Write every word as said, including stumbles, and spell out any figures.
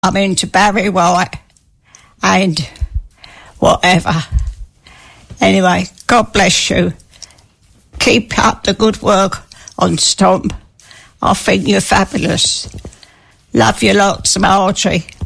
I'm into Barry White and whatever. Anyway, God bless you. Keep up the good work on Stomp. I think you're fabulous. Love you lots, Margie.